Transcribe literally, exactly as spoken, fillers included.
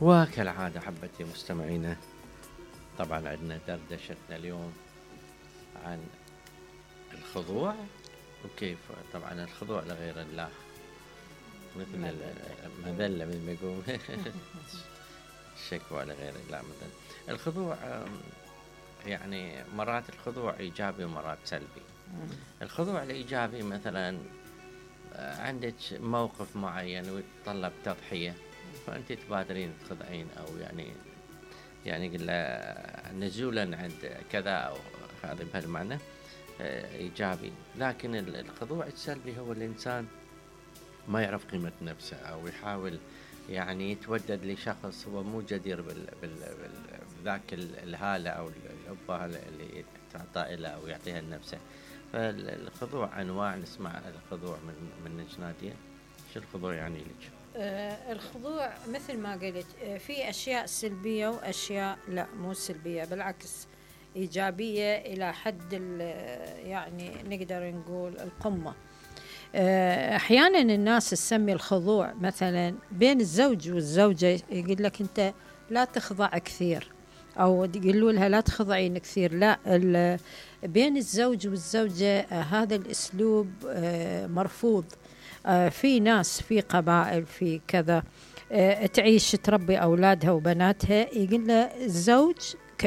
وكالعادة حبتي مستمعينا، طبعا عندنا دردشتنا اليوم عن الخضوع، وكيف طبعا الخضوع لغير الله مثل المذلة مثل ما يقول الشكوى لغير الله. مثلا الخضوع يعني مرات الخضوع إيجابي ومرات سلبي. الخضوع الإيجابي مثلا عندك موقف معين ويتطلب تضحية، فأنت تبادرين تخضعين، أو يعني يعني قلنا نزولا عند كذا أو هذا بهالمعنى إيجابي. لكن الخضوع السلبي هو الإنسان ما يعرف قيمة نفسه، أو يحاول يعني يتودد لشخص هو مو جدير بال بال بذاك الهالة أو الأبة اللي تعطى له أو يعطيها لنفسه. فالخضوع أنواع، نسمع الخضوع من من نادية. شو الخضوع يعني لك؟ آه الخضوع مثل ما قلت، آه في أشياء سلبية وأشياء لا مو سلبية، بالعكس إيجابية إلى حد يعني نقدر نقول القمة. آه أحيانا الناس تسمي الخضوع مثلا بين الزوج والزوجة، يقول لك أنت لا تخضع كثير، أو يقولوا لها لا تخضعين كثير. لا، بين الزوج والزوجة آه هذا الأسلوب آه مرفوض. آه في ناس في قبائل في كذا آه تعيش تربي أولادها وبناتها، يقول له الزوج